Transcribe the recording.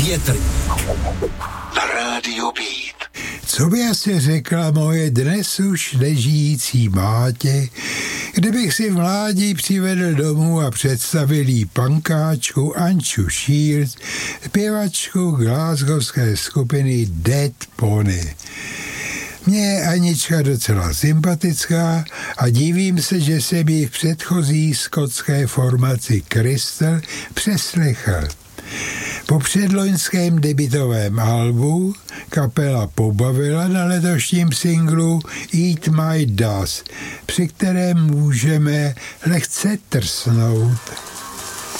větry. Na rádiu Beat. Co by asi řekla moje dnes už nežijící mátě, kdybych si v mládí přivedl domů a představil jí pankáčku Anču Shields, zpěvačku glasgowské skupiny Dead Pony. Mně je Anička docela sympatická a divím se, že jsem ji v předchozí skotské formaci Crystal přeslechl. Po předloňském debutovém albu kapela pobavila na letošním singlu Eat My Dust, při kterém můžeme lehce trsnout.